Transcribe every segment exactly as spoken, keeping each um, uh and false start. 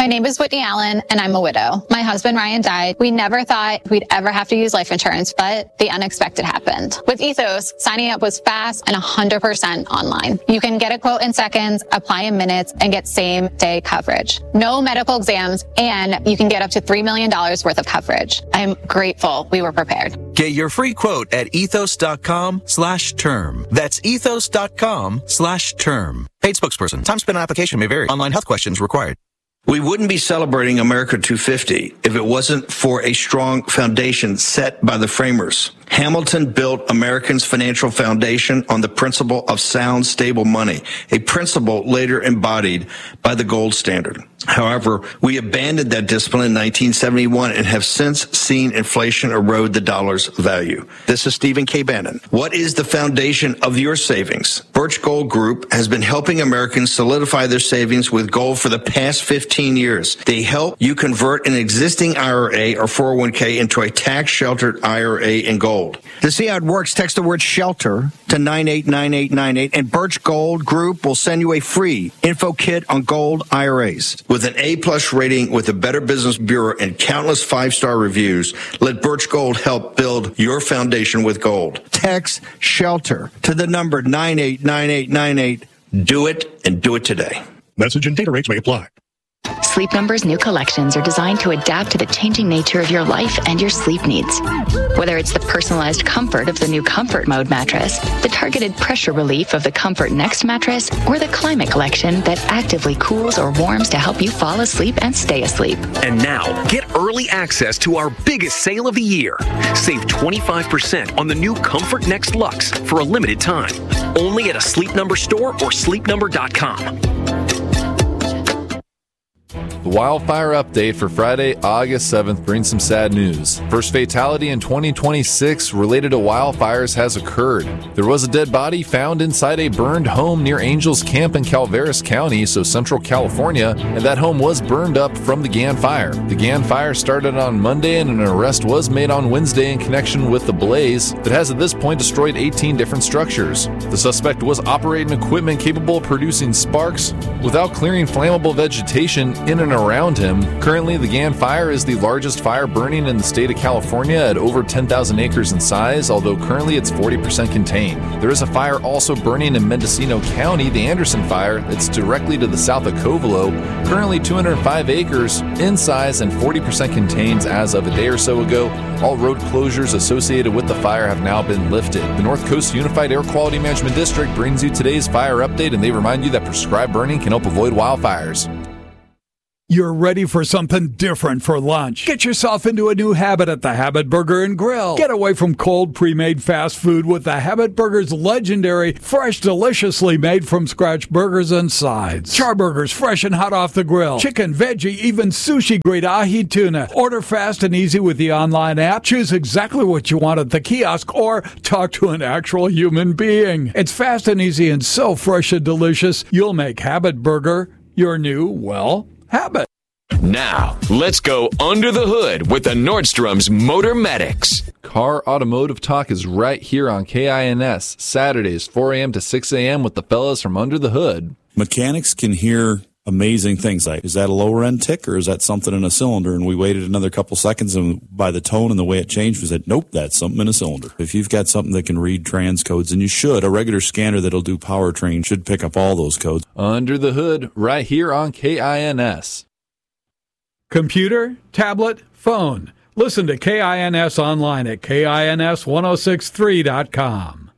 My name is Whitney Allen, and I'm a widow. My husband, Ryan, died. We never thought we'd ever have to use life insurance, but the unexpected happened. With Ethos, signing up was fast and one hundred percent online. You can get a quote in seconds, apply in minutes, and get same-day coverage. No medical exams, and you can get up to three million dollars worth of coverage. I'm grateful we were prepared. Get your free quote at ethos.com slash term. That's ethos.com slash term. Paid spokesperson. Time spent on application may vary. Online health questions required. We wouldn't be celebrating America two fifty if it wasn't for a strong foundation set by the framers. Hamilton built Americans' financial foundation on the principle of sound, stable money, a principle later embodied by the gold standard. However, we abandoned that discipline in nineteen seventy-one and have since seen inflation erode the dollar's value. This is Stephen K. Bannon. What is the foundation of your savings? Birch Gold Group has been helping Americans solidify their savings with gold for the past fifteen years. They help you convert an existing I R A or four oh one k into a tax-sheltered I R A in gold. To see how it works, text the word SHELTER to nine eight nine eight nine eight, and Birch Gold Group will send you a free info kit on gold I R As. With an A-plus rating with the Better Business Bureau and countless five-star reviews, let Birch Gold help build your foundation with gold. Text SHELTER to the number nine eight nine eight nine eight. Do it, and do it today. Message and data rates may apply. Sleep Number's new collections are designed to adapt to the changing nature of your life and your sleep needs. Whether it's the personalized comfort of the new Comfort Mode mattress, the targeted pressure relief of the Comfort Next mattress, or the Climate Collection that actively cools or warms to help you fall asleep and stay asleep. And now, get early access to our biggest sale of the year. Save twenty-five percent on the new Comfort Next Luxe for a limited time. Only at a Sleep Number store or sleep number dot com. The wildfire update for Friday, August seventh brings some sad news. First fatality in twenty twenty-six related to wildfires has occurred. There was a dead body found inside a burned home near Angels Camp in Calaveras County, so Central California, and that home was burned up from the Gann fire. The Gann fire started on Monday and an arrest was made on Wednesday in connection with the blaze that has at this point destroyed eighteen different structures. The suspect was operating equipment capable of producing sparks without clearing flammable vegetation in and around him. Currently, the Gann fire is the largest fire burning in the state of California at over ten thousand acres in size, although currently it's forty percent contained. There is a fire also burning in Mendocino County, the Anderson fire, that's directly to the south of Covelo, currently two hundred five acres in size and forty percent contained as of a day or so ago. All road closures associated with the fire have now been lifted. The North Coast Unified Air Quality Management District brings you today's fire update, and they remind you that prescribed burning can help avoid wildfires. You're ready for something different for lunch. Get yourself into a new habit at the Habit Burger and Grill. Get away from cold, pre-made fast food with the Habit Burger's legendary, fresh, deliciously made from scratch burgers and sides. Char burgers fresh and hot off the grill. Chicken, veggie, even sushi-grade ahi tuna. Order fast and easy with the online app. Choose exactly what you want at the kiosk or talk to an actual human being. It's fast and easy and so fresh and delicious, you'll make Habit Burger your new, well, habit. Now, let's go under the hood with the Nordstrom's Motor Medics. Car Automotive Talk is right here on K I N S, Saturdays, four a.m. to six a.m. with the fellas from Under the Hood. Mechanics can hear amazing things like, is that a lower end tick or is that something in a cylinder? And we waited another couple seconds, and by the tone and the way it changed, we said, nope, that's something in a cylinder. If you've got something that can read trans codes, and you should, a regular scanner that'll do powertrain should pick up all those codes. Under the Hood, right here on K I N S. Computer, tablet, phone. Listen to K I N S online at K I N S ten sixty-three dot com.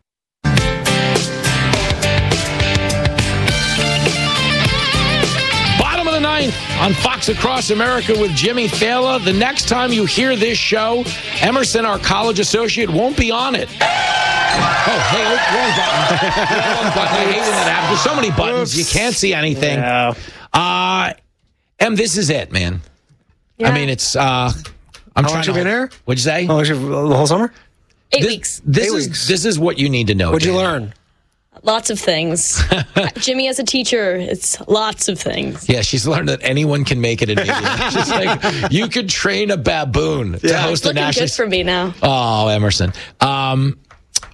Bottom of the ninth on Fox Across America with Jimmy Fallon. The next time you hear this show, Emerson, our college associate, won't be on it. Oh, hey, wrong button. Wrong button. I hate when that happens. There's so many buttons, you can't see anything. Yeah. Uh, Em, this is it, man. Yeah. I mean, it's, uh, I'm How trying long to. you been here? What'd you say? How long you, the whole summer? Eight this, weeks. This Eight is weeks. this is what you need to know. What'd you Dana. learn? Lots of things. Jimmy, as a teacher, it's lots of things. Yeah, she's learned that anyone can make it in media. She's like, you could train a baboon to Yeah. host It's the looking national. good for me now. Oh, Emerson. Um,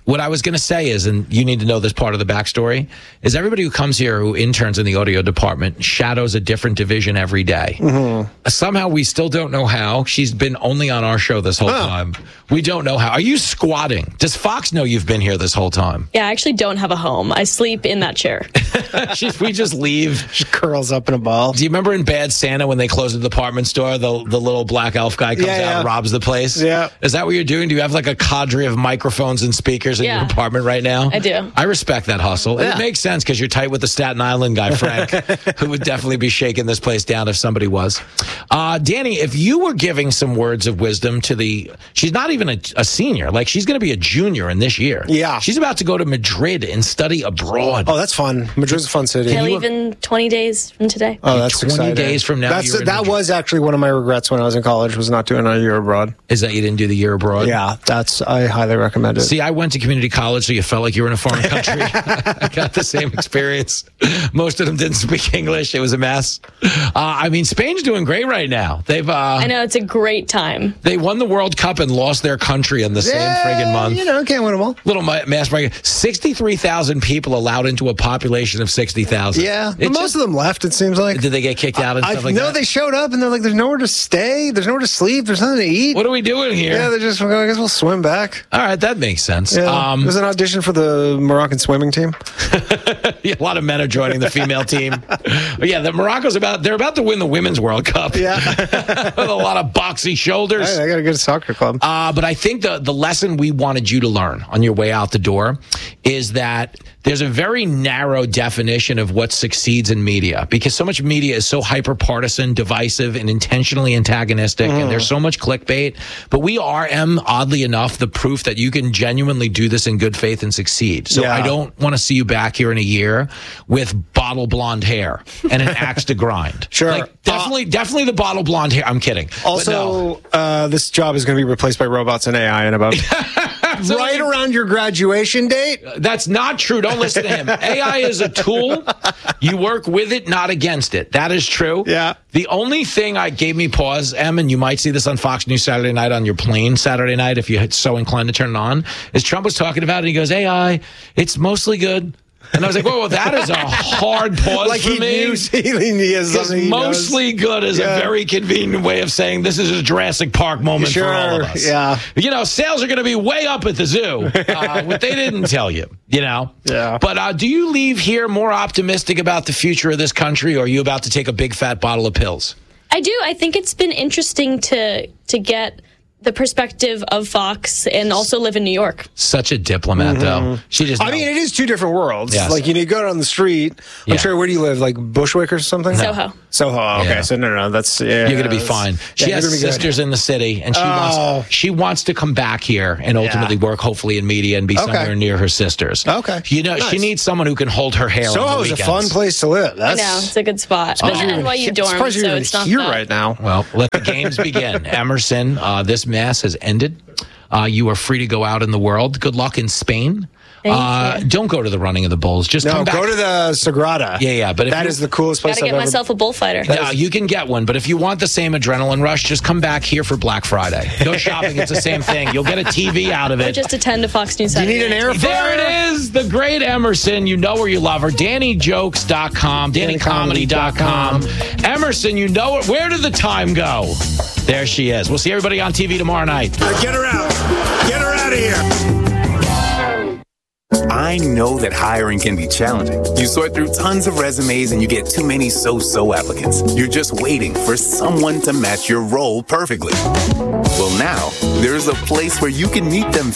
What I was going to say is, and you need to know this part of the backstory, is everybody who comes here who interns in the audio department shadows a different division every day. Mm-hmm. Somehow we still don't know how. She's been only on our show this whole Huh. time. We don't know how. Are you squatting? Does Fox know you've been here this whole time? Yeah, I actually don't have a home. I sleep in that chair. She's, we just leave. She curls up in a ball. Do you remember in Bad Santa when they closed the department store, the the little black elf guy comes Yeah, out yeah. and robs the place? Yeah. Is that what you're doing? Do you have like a cadre of microphones and speakers in Yeah. your apartment right now? I do. I respect that hustle. And Yeah. it makes sense because you're tight with the Staten Island guy, Frank, who would definitely be shaking this place down if somebody was. Uh, Danny, if you were giving some words of wisdom to the, she's not even a, a senior, like she's going to be a junior in this year. Yeah. She's about to go to Madrid and study abroad. Oh, that's fun. Madrid's a fun city. I leave in twenty days from today. Oh, that's twenty exciting. days from now, That's you're in that Madrid. was actually one of my regrets when I was in college, was not doing a year abroad. Is that you didn't do the year abroad? Yeah, that's I highly recommend it. See, I went to community college, so you felt like you were in a foreign country. I got the same experience. Most of them didn't speak English. It was a mess. Uh, I mean, Spain's doing great right now. They've uh, I know, it's a great time. they won the World Cup and lost their country in the same friggin' month. You know, can't win them all. Little ma- mass break. sixty-three thousand people allowed into a population of sixty thousand. Yeah, but most of them left, it seems like. Did they get kicked out and I stuff like know that? they showed up and they're like, there's nowhere to stay, there's nowhere to sleep, there's nothing to eat. What are we doing here? Yeah, they're just, I guess we'll swim back. All right, that makes sense. Yeah. Um, There's an audition for the Moroccan swimming team. Yeah, a lot of men are joining the female team. But yeah, the Morocco's about, they're about to win the Women's World Cup. Yeah. With a lot of boxy shoulders. Hey, I got a good soccer club. Uh, but I think the, the lesson we wanted you to learn on your way out the door is that there's a very narrow definition of what succeeds in media, because so much media is so hyper partisan, divisive, and intentionally antagonistic, Mm. and there's so much clickbait. But we are, M, oddly enough, the proof that you can genuinely do this in good faith and succeed. So Yeah. I don't want to see you back here in a year with bottle blonde hair and an axe to grind. Sure. Like, definitely, definitely the bottle blonde hair. I'm kidding. But no. Also, uh, this job is going to be replaced by robots and A I in about right around your graduation date. That's not true. Don't listen to him. A I is a tool. You work with it, not against it. That is true. Yeah. The only thing I gave me pause, Em, and you might see this on Fox News Saturday night on your plane Saturday night if you're so inclined to turn it on, is Trump was talking about it. And he goes, A I, it's mostly good. And I was like, whoa, well, that is a hard pause Like for he me. knew he has Because something he mostly knows. good is Yeah. a very convenient way of saying this is a Jurassic Park moment Sure, for all of us. yeah. You know, sales are going to be way up at the zoo. Uh, what they didn't tell you, you know? Yeah. But uh, do you leave here more optimistic about the future of this country, or are you about to take a big fat bottle of pills? I do. I think it's been interesting to to get the perspective of Fox and also live in New York. Such a diplomat, though. She just I mean, it is two different worlds. Yes. Like, you know, you go down the street. I'm Yeah. sure, where do you live? Like Bushwick or something? Soho. Soho. Okay. Yeah. So, no, no, that's, yeah. You're going to be that's- fine. She yeah, has you're gonna be good. sisters in the city, and she Oh. wants she wants to come back here and ultimately work, hopefully, in media and be Okay. somewhere near her sisters. Okay. You know, she Nice. needs someone who can hold her hair. on the Soho's a weekends. fun place to live. That's, I know, it's a good spot. But Surprised an you're N Y U even- dorm, surprised you're so even it's not here bad. right now. Well, let the games begin. Emerson, uh, this mass has ended. Uh, you are free to go out in the world. Good luck in Spain. Thank Uh, you. don't go to the running of the bulls. Just No, come back. go to the Sagrada. Yeah, yeah, but if that you- is the coolest place Gotta I've get ever myself a bullfighter. Yeah, you can get one, but if you want the same adrenaline rush, just come back here for Black Friday. Go shopping; it's the same thing. You'll get a T V out of Or it. just attend a Fox News Do you Saturday need an night. air There fryer? it is, the great Emerson. You know where you love her. Danny Jokes dot com, Danny Comedy dot com. Emerson, you know it. Where did the time go? There she is. We'll see everybody on T V tomorrow night. Get her out. Get her out of here. I know that hiring can be challenging. You sort through tons of resumes and you get too many so-so applicants. You're just waiting for someone to match your role perfectly. Well, now there's a place where you can meet them